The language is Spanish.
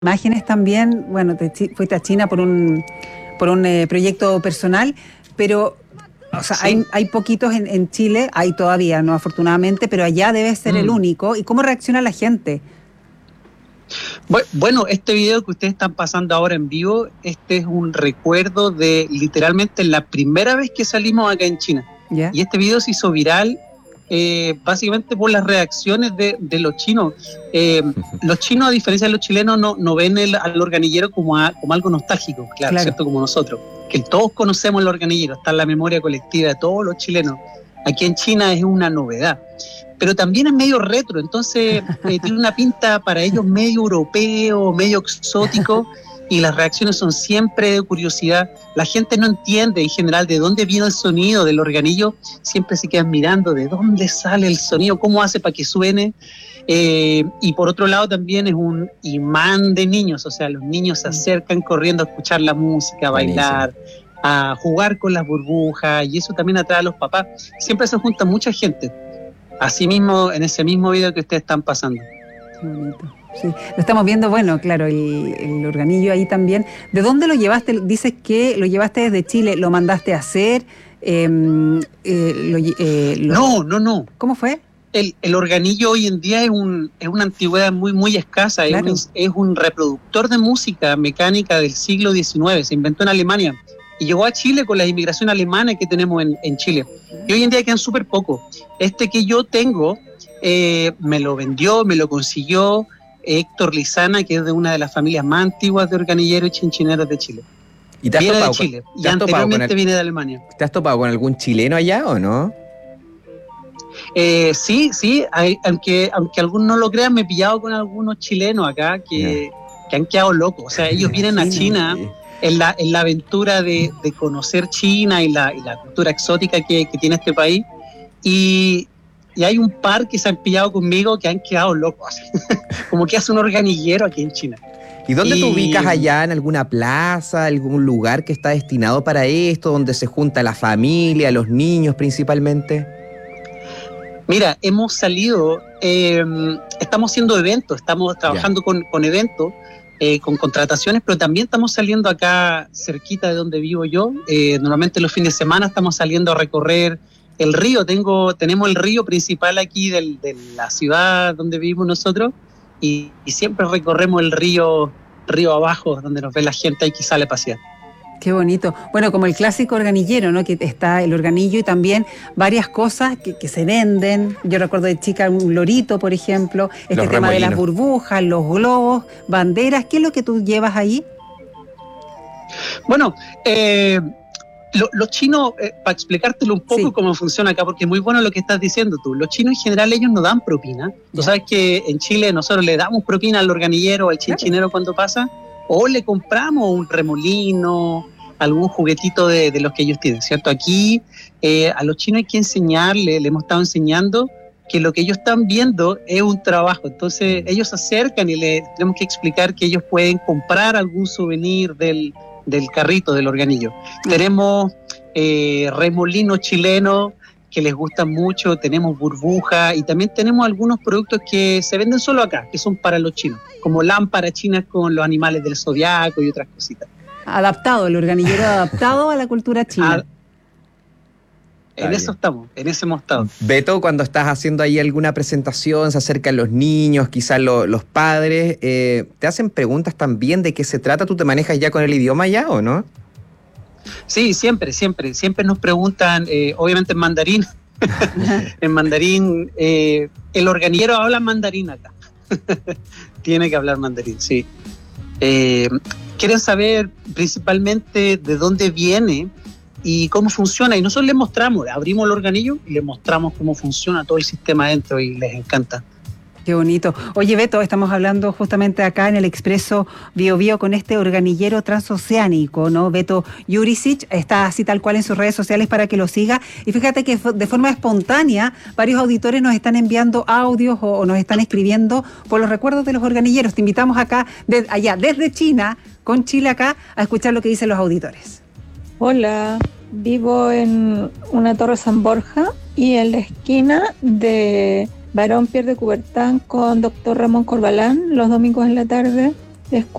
Imágenes también, bueno, fuiste a China por un proyecto personal, pero, o sea, Sí. hay poquitos en Chile, hay todavía, no afortunadamente, pero allá debe ser el Mm. único. ¿Y cómo reacciona la gente? Bueno, este video que ustedes están pasando ahora en vivo, este es un recuerdo de literalmente la primera vez que salimos acá en China. ¿Ya? Y este video se hizo viral básicamente por las reacciones de los chinos. Los chinos, a diferencia de los chilenos, no ven al organillero como algo nostálgico, claro, Claro. ¿cierto? Como nosotros, que todos conocemos el organillero, está en la memoria colectiva de todos los chilenos. Aquí en China es una novedad. Pero también es medio retro, entonces tiene una pinta para ellos medio europeo, medio exótico, y las reacciones son siempre de curiosidad. La gente no entiende en general de dónde viene el sonido del organillo, siempre se quedan mirando de dónde sale el sonido, cómo hace para que suene. Y por otro lado también es un imán de niños, o sea, los niños se acercan corriendo a escuchar la música, a bailar, a jugar con las burbujas, y eso también atrae a los papás. Siempre se junta mucha gente. Así mismo, en ese mismo video que ustedes están pasando. Qué bonito. Sí, lo estamos viendo, bueno, claro, el organillo ahí también. ¿De dónde lo llevaste? Dices que lo llevaste desde Chile, ¿lo mandaste a hacer? No. ¿Cómo fue? El organillo hoy en día es una antigüedad muy, muy escasa, Claro. es un reproductor de música mecánica del siglo XIX, se inventó en Alemania y llegó a Chile con la inmigración alemana que tenemos en Chile. Y hoy en día quedan súper pocos. Este que yo tengo me lo vendió, me lo consiguió Héctor Lizana, que es de una de las familias más antiguas de organilleros y chinchineros de Chile. ¿Y te has Viene de topado Chile con, y anteriormente viene de Alemania. ¿te has topado con algún chileno allá o no? Sí, aunque algunos no lo crean, me he pillado con algunos chilenos acá que han quedado locos. O sea, ellos vienen a China en la aventura de conocer China y la cultura exótica que tiene este país. Y hay un par que se han pillado conmigo que han quedado locos. Como que hace un organillero aquí en China. ¿Y dónde te ubicas allá? ¿En alguna plaza, algún lugar que está destinado para esto, donde se junta la familia, los niños principalmente? Mira, hemos salido, estamos haciendo eventos, estamos trabajando con eventos, con contrataciones, pero también estamos saliendo acá cerquita de donde vivo yo. Normalmente los fines de semana estamos saliendo a recorrer el río. Tenemos el río principal aquí de la ciudad donde vivimos nosotros y siempre recorremos el río abajo, donde nos ve la gente ahí que sale a pasear. Qué bonito. Bueno, como el clásico organillero, ¿no? Que está el organillo y también varias cosas que se venden. Yo recuerdo de chica un lorito, por ejemplo, este tema de las burbujas, los globos, banderas. ¿Qué es lo que tú llevas ahí? Bueno, los chinos, para explicártelo un poco cómo funciona acá, porque es muy bueno lo que estás diciendo tú, los chinos en general ellos no dan propina. Tú sabes que en Chile nosotros le damos propina al organillero o al chinchinero cuando pasa, o le compramos un remolino, algún juguetito de los que ellos tienen, ¿cierto? Aquí a los chinos hay que enseñarle, le hemos estado enseñando que lo que ellos están viendo es un trabajo. Entonces ellos se acercan y le tenemos que explicar que ellos pueden comprar algún souvenir del carrito, del organillo. Tenemos remolinos chilenos que les gustan mucho, tenemos burbujas y también tenemos algunos productos que se venden solo acá, que son para los chinos, como lámparas chinas con los animales del zodiaco y otras cositas. Adaptado, el organillero adaptado a la cultura china. En eso hemos estado. Beto, cuando estás haciendo ahí alguna presentación, se acercan los niños, quizás los padres, ¿te hacen preguntas también de qué se trata? ¿Tú te manejas ya con el idioma ya o no? Sí, siempre nos preguntan, obviamente en mandarín. En mandarín, el organillero habla mandarín acá. Tiene que hablar mandarín, sí. Quieren saber principalmente de dónde viene y cómo funciona, y nosotros les mostramos, abrimos el organillo y les mostramos cómo funciona todo el sistema adentro y les encanta. Qué bonito. Oye, Beto, estamos hablando justamente acá en el Expreso Bio Bio con este organillero transoceánico, ¿no? Beto Jurisic está así tal cual en sus redes sociales para que lo siga. Y fíjate que de forma espontánea varios auditores nos están enviando audios o nos están escribiendo por los recuerdos de los organilleros. Te invitamos acá, allá desde China, con Chile acá, a escuchar lo que dicen los auditores. Hola, vivo en una Torre San Borja y en la esquina de Barón Pierre de Coubertin con Dr. Ramón Corbalán los domingos en la tarde